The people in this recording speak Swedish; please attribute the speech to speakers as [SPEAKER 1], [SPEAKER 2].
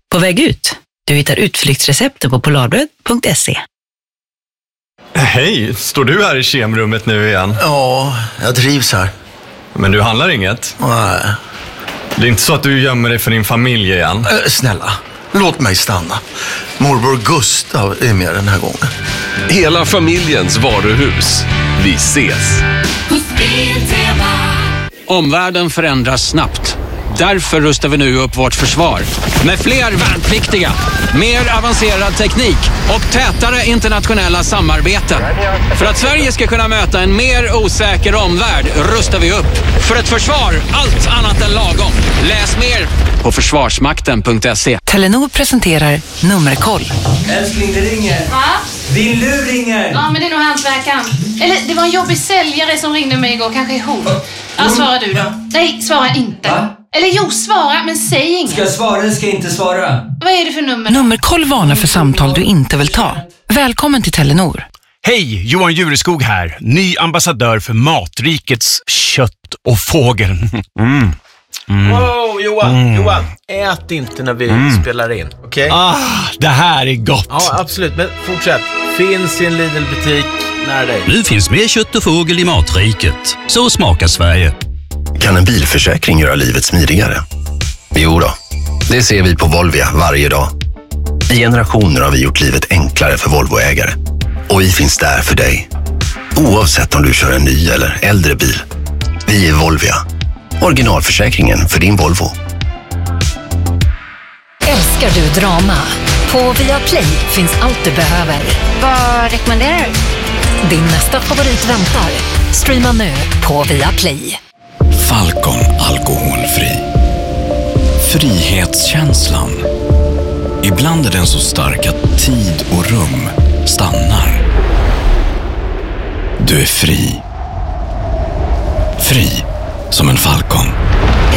[SPEAKER 1] På väg ut. Du hittar utflyktsreceptet på polarbröd.se.
[SPEAKER 2] Hej, står du här i kemrummet nu igen?
[SPEAKER 3] Ja, jag trivs här.
[SPEAKER 2] Men du handlar inget?
[SPEAKER 3] Nej.
[SPEAKER 2] Det är inte så att du gömmer dig för din familj igen?
[SPEAKER 3] Snälla, låt mig stanna. Morbror Gustav är med den här gången.
[SPEAKER 4] Hela familjens varuhus. Vi ses.
[SPEAKER 5] Omvärlden förändras snabbt. Därför rustar vi nu upp vårt försvar. Med fler värnpliktiga, mer avancerad teknik och tätare internationella samarbeten. För att Sverige ska kunna möta en mer osäker omvärld rustar vi upp. För ett försvar, allt annat än lagom. Läs mer på försvarsmakten.se.
[SPEAKER 1] Telenor presenterar Nummerkoll.
[SPEAKER 6] Älskling, det ringer.
[SPEAKER 7] Va?
[SPEAKER 6] Din lur ringer.
[SPEAKER 7] Ja, men det är nog hantverkaren. Eller det var en jobbig säljare som ringde mig igår. Kanske är hon. Ja, svara du då. Nej, svara inte.
[SPEAKER 6] Va?
[SPEAKER 7] Eller jo, svara, men säg inget.
[SPEAKER 6] Ska jag svara eller ska jag inte svara?
[SPEAKER 7] Vad är det för nummer?
[SPEAKER 1] Nummerkoll varnar för samtal du inte vill ta. Välkommen till Telenor.
[SPEAKER 8] Hej, Johan Jureskog här. Ny ambassadör för Matrikets kött och fågel.
[SPEAKER 9] Wow, Johan, ät inte när vi spelar in, okej?
[SPEAKER 8] Det här är gott.
[SPEAKER 9] Ja, absolut, men fortsätt. Finns i en Lidl-butik nära dig.
[SPEAKER 10] Nu finns mer kött och fågel i Matriket. Så smakar Sverige.
[SPEAKER 11] Kan en bilförsäkring göra livet smidigare? Jo då, det ser vi på Volvia varje dag. I generationer har vi gjort livet enklare för Volvoägare. Och vi finns där för dig. Oavsett om du kör en ny eller äldre bil. Vi är Volvia. Originalförsäkringen för din Volvo.
[SPEAKER 12] Älskar du drama? På Viaplay finns allt du behöver.
[SPEAKER 13] Vad rekommenderar du?
[SPEAKER 12] Din nästa favorit väntar. Streama nu på Viaplay.
[SPEAKER 14] Falcon alkoholfri. Frihetskänslan. Ibland är den så stark att tid och rum stannar. Du är fri. Fri som en falcon.